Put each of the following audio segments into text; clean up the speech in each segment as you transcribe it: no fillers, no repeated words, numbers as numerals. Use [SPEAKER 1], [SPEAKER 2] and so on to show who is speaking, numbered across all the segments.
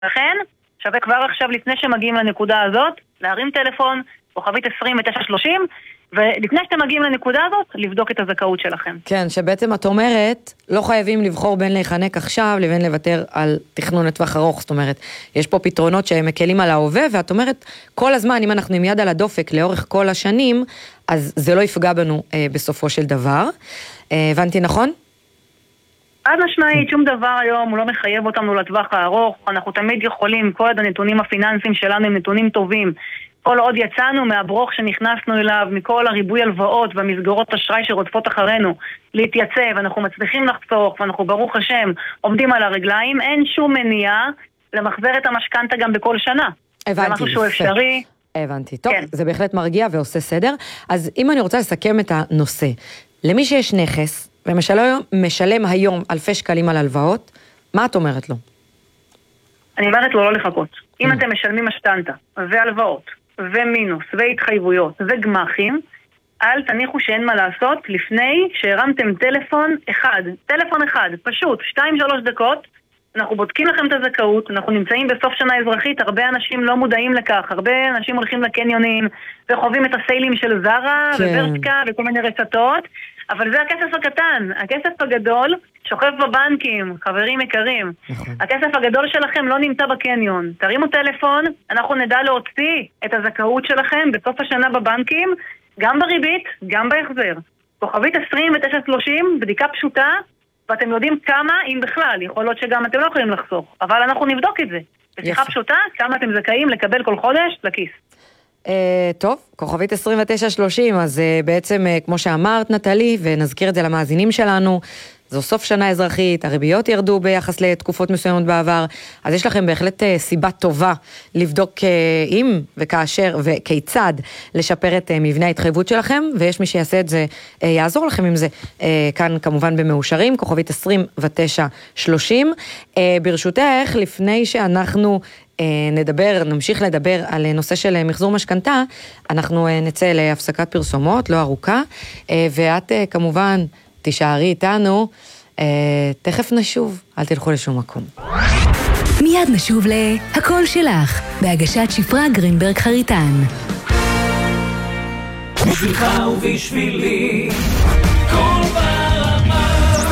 [SPEAKER 1] לכן, שווה כבר עכשיו לפני שמגיעים לנקודה הזאת, להרים טלפון, כוכבית 2930, ולפני שאתם מגיעים לנקודה הזאת, לבדוק את הזכאות שלכם.
[SPEAKER 2] כן, שבעצם את אומרת, לא חייבים לבחור בין להיחנק עכשיו, לבין לוותר על תכנון לטווח ארוך. זאת אומרת, יש פה פתרונות שהם מקלים על ההווה, ואת אומרת, כל הזמן, אם אנחנו עם יד על הדופק לאורך כל השנים, אז זה לא יפגע בנו בסופו של דבר. הבנתי נכון?
[SPEAKER 1] עד משמעית, שום דבר היום הוא לא מחייב אותנו לטווח הארוך, אנחנו תמיד יכולים, כל עוד הנתונים הפיננסיים שלנו הם נתונים טובים, כל עוד יצאנו מהברוך שנכנסנו אליו, מכל הריבוי הלוואות והמסגרות אשראי שרודפות אחרינו, להתייצב, אנחנו מצליחים לחסוך, ואנחנו ברוך השם עומדים על הרגליים, אין שום מניעה למחזר את המשכנתה גם בכל שנה.
[SPEAKER 2] הבנתי.
[SPEAKER 1] זה משהו שהוא אפשרי.
[SPEAKER 2] הבנתי. טוב, כן. זה בהחלט מרגיע ועושה סדר. אז אם אני רוצה לסכם את הנושא, למי שיש נכס, ומשלם היום אלפי שקלים על הלוואות, מה את אומרת לו?
[SPEAKER 1] אני אומרת לו לא לחכות. אם אתם משלמים משכנתה והלוואות ומינוס והתחייבויות וגמחים, אל תניחו שאין מה לעשות לפני שהרמתם טלפון אחד, פשוט, 2-3 דקות, אנחנו בודקים לכם את הזכאות, אנחנו נמצאים בסוף שנה אזרחית, הרבה אנשים לא מודעים לכך, הרבה אנשים הולכים לקניונים וחווים את הסיילים של זרה וברשקה וכל מיני רצתות, אבל זה הכסף הקטן. הכסף הגדול שוכב בבנקים, חברים יקרים. הכסף הגדול שלכם לא נמצא בקניון. תרימו טלפון, אנחנו נדע להוציא את הזכאות שלכם בסוף השנה בבנקים, גם בריבית, גם בהחזר. כוכבית 2930, בדיקה פשוטה, ואתם יודעים כמה, אם בכלל, יכול להיות שגם אתם לא יכולים לחסוך, אבל אנחנו נבדוק את זה. בשיחה פשוטה, כמה אתם זכאים לקבל כל חודש לכיס.
[SPEAKER 2] טוב, כוכבית 2930, אז בעצם כמו שאמרת נטלי, ונזכיר את זה למאזינים שלנו, זו סוף שנה אזרחית, הריביות ירדו ביחס לתקופות מסוימות בעבר, אז יש לכם בהחלט סיבה טובה לבדוק אם וכאשר וכיצד לשפר את מבנה ההתחייבות שלכם, ויש מי שיעשה את זה, יעזור לכם עם זה, כאן כמובן במאושרים, כוכבית 2930. ברשותך, לפני שאנחנו נמשיך לדבר על נושא של מחזור משכנתה, אנחנו נצא להפסקת פרסומות, לא ארוכה, ואת כמובן תישארי איתנו, תכף נשוב, אל תלכו לשום מקום.
[SPEAKER 3] מיד נשוב להכל שלך, בהגשת שפרה גרינברג חריטן.
[SPEAKER 4] בשבילך ובשבילי, כל ברמה.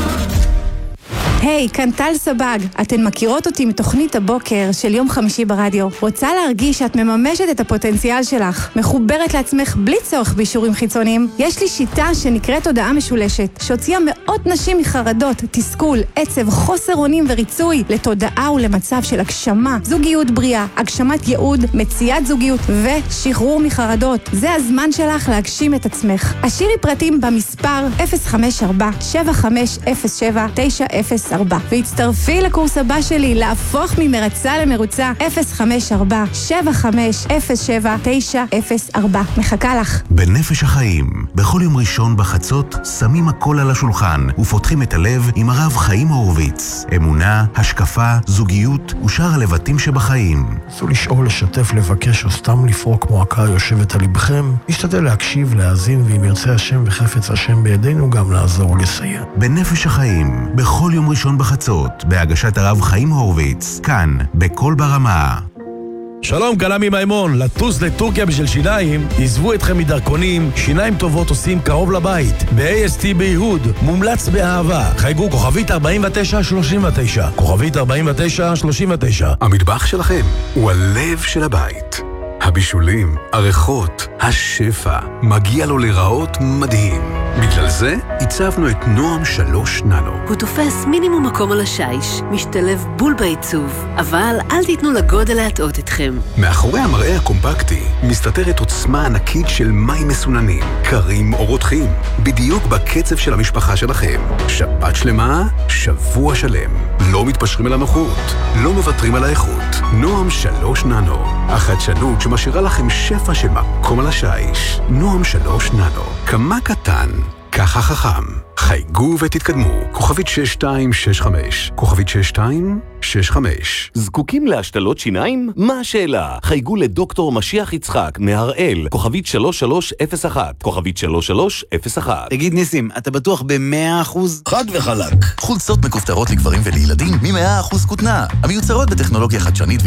[SPEAKER 5] היי, כאן טל סבג. אתן מכירות אותי מתוכנית הבוקר של יום חמישי ברדיו. רוצה להרגיש שאת מממשת את הפוטנציאל שלך, מחוברת לעצמך בלי צורך באישורים חיצוניים? יש לי שיטה שנקראת הודעה משולשת, שהוציאה מאות נשים מחרדות, תסכול, עצב, חוסר אונים וריצוי, לתודעה ולמצב של הגשמה, זוגיות בריאה, הגשמת ייעוד, מציאת זוגיות ושחרור מחרדות. זה הזמן שלך להגשים את עצמך. השאירי פרטים במספר 054-7507-904 והצטרפי לקורס הבא שלי להפוך ממרצה למרוצה. 054-7507-904. מחכה לך.
[SPEAKER 6] בנפש החיים, בכל יום ראשון בחצות שמים הכל על השולחן ופותחים את הלב עם הרב חיים הורוביץ. אמונה, השקפה, זוגיות ושאר הלבטים שבחיים.
[SPEAKER 7] זו לשאול, לשתף, לבקש או סתם לפרוק מועקה יושבת על לבכם. נשתדל להקשיב, להאזין, ואם ירצה השם וחפץ השם בידינו גם לעזור ולסייע.
[SPEAKER 6] בנפש החיים, בכל יום ראשון בחצות, בהגשת הרב חיים הורוביץ, כאן, בכל ברמה.
[SPEAKER 8] שלום, קלמי מימון. לטוס לטורקיה בשביל שיניים, עזבו אתכם מדרכונים, שיניים טובות עושים קרוב לבית. ב-AST ביהוד, מומלץ באהבה. חייגו כוכבית 4939, כוכבית 4939.
[SPEAKER 6] המטבח שלכם הוא הלב של הבית. הבישולים, הריחות, השפע, מגיע לו לראות מדהים. בגלל זה הצבנו את נועם 3 ננו.
[SPEAKER 3] הוא תופס מינימום מקום על השיש, משתלב בול בעיצוב, אבל אל תיתנו לגודל להטעות אתכם.
[SPEAKER 6] מאחורי המראה הקומפקטי מסתתרת עוצמה ענקית של מים מסוננים, קרים או רותחים, בדיוק בקצב של המשפחה שלכם. שבת שלמה, שבוע שלם. לא מתפשרים על הנוחות, לא מוותרים על האיכות. נועם 3 ננו, החדשנות שמשאירה לכם שפע של מקום על השיש. נועם 3 ננו, כמה קטן, ככה חכם. חייגו ותתקדמו. כוכבית 6265. כוכבית 6265.
[SPEAKER 9] זקוקים להשתלות שיניים? מה השאלה? חייגו לדוקטור משיח יצחק מהראל. כוכבית 3301. כוכבית 3301.
[SPEAKER 10] תגיד ניסים, אתה בטוח ב100%?
[SPEAKER 11] חד וחלק. חולצות מכופתרות לגברים ולילדים מ100% כותנה. המיוצרות בטכנולוגיה חדשנית